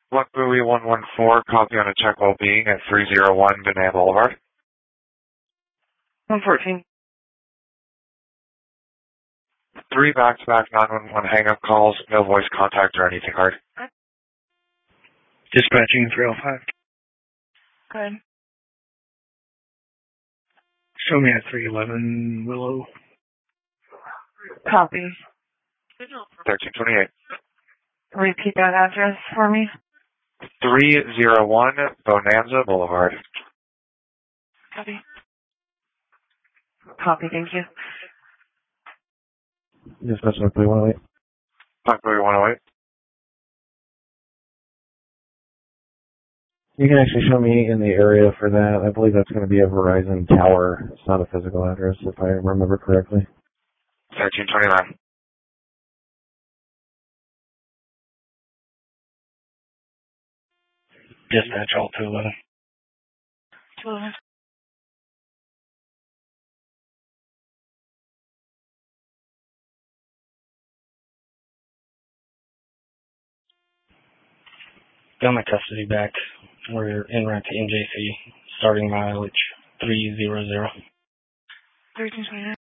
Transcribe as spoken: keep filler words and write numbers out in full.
Luck Buoy one one four, copy on a check well-being at three oh one Banana Boulevard. one fourteen. Three back-to-back nine one one hang-up calls, no voice contact or anything hard. Dispatching three oh five. Good. Show me at three eleven Willow. Copy. thirteen twenty-eight. Repeat that address for me. three oh one Bonanza Boulevard. Copy. Copy, thank you. Dispatch Luck Buoy one oh eight. Luck Buoy one oh eight. You can actually show me in the area for that. I believe that's going to be a Verizon tower. It's not a physical address, if I remember correctly. thirteen twenty-nine. Dispatch all two eleven. two eleven. Got my custody back. We're en route to N J C. Starting mileage three hundred. thirteen twenty-nine.